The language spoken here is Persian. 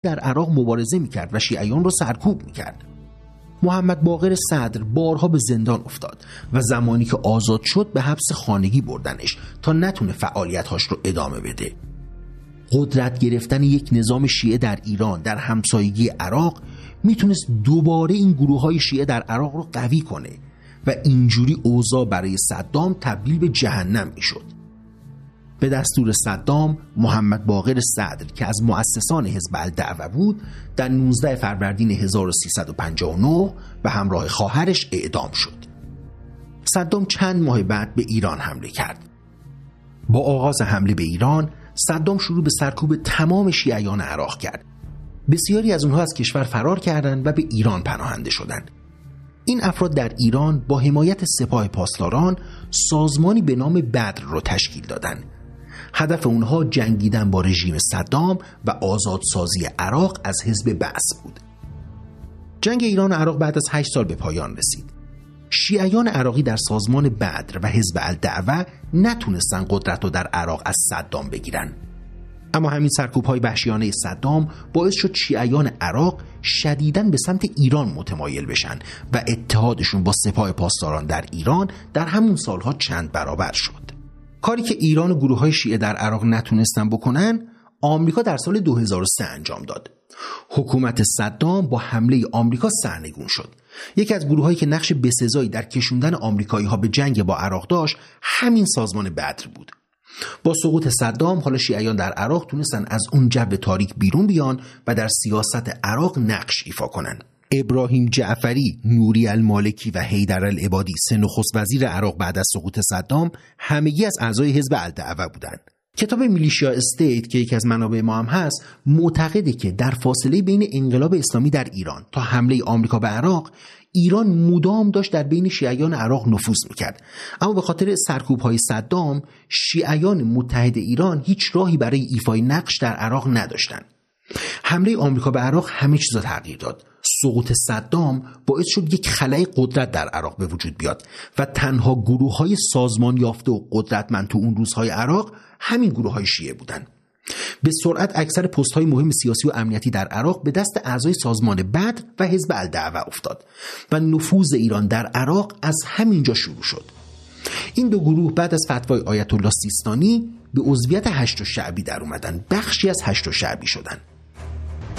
در عراق مبارزه میکرد و شیعیان را سرکوب میکرد. محمد باقر صدر بارها به زندان افتاد و زمانی که آزاد شد به حبس خانگی بردنش تا نتونه فعالیت‌هاش رو ادامه بده. قدرت گرفتن یک نظام شیعه در ایران در همسایگی عراق میتونست دوباره این گروه‌های شیعه در عراق رو قوی کنه و اینجوری اوضاع برای صدام تبدیل به جهنم میشد. به دستور صدام، محمد باقر صدر که از مؤسسان حزب الدعوه بود، در 19 فروردین 1359 به همراه خواهرش اعدام شد. صدام چند ماه بعد به ایران حمله کرد. با آغاز حمله به ایران، صدام شروع به سرکوب تمام شیعیان عراق کرد. بسیاری از اونها از کشور فرار کردند و به ایران پناهنده شدند. این افراد در ایران با حمایت سپاه پاسداران سازمانی به نام بدر را تشکیل دادند. هدف اونها جنگیدن با رژیم صدام و آزادسازی عراق از حزب بعث بود. جنگ ایران و عراق بعد از 8 سال به پایان رسید. شیعیان عراقی در سازمان بدر و حزب الدعوه نتونستن قدرت رو در عراق از صدام بگیرن. اما همین سرکوب‌های وحشیانه صدام باعث شد شیعیان عراق شدیداً به سمت ایران متمایل بشن و اتحادشون با سپاه پاسداران در ایران در همون سالها چند برابر شد. کاری که ایران و گروه‌های شیعه در عراق نتونستن بکنن، آمریکا در سال 2003 انجام داد. حکومت صدام با حمله آمریکا سرنگون شد. یکی از گروه‌هایی که نقش بسزایی در کشوندن آمریکایی‌ها به جنگ با عراق داشت، همین سازمان بدر بود. با سقوط صدام، حالا شیعیان در عراق تونستن از اون جو تاریک بیرون بیان و در سیاست عراق نقش ایفا کنن. ابراهیم جعفری، نوری المالکی و حیدر العبادی، سه نخست وزیر عراق بعد از سقوط صدام، همگی از اعضای حزب الدعوه بودند. کتاب میلیشیا استیت که یکی از منابع ما هم هست، معتقده که در فاصله بین انقلاب اسلامی در ایران تا حمله آمریکا به عراق، ایران مدام داشت در بین شیعیان عراق نفوذ میکرد. اما به خاطر سرکوب‌های صدام، شیعیان متحد ایران هیچ راهی برای ایفای نقش در عراق نداشتند. حمله آمریکا به عراق همه چیز را تغییر داد. سقوط صدام باعث شد یک خلأ قدرت در عراق به وجود بیاد و تنها گروه‌های سازمان یافته و قدرتمند تو اون روزهای عراق همین گروه‌های شیعه بودند. به سرعت اکثر پست‌های مهم سیاسی و امنیتی در عراق به دست اعضای سازمان بدر و حزب الدعوه افتاد و نفوذ ایران در عراق از همینجا شروع شد. این دو گروه بعد از فتوای آیت الله سیستانی به عضویت هشت شعبی در اومدن، بخشی از هشت شعبی شدن.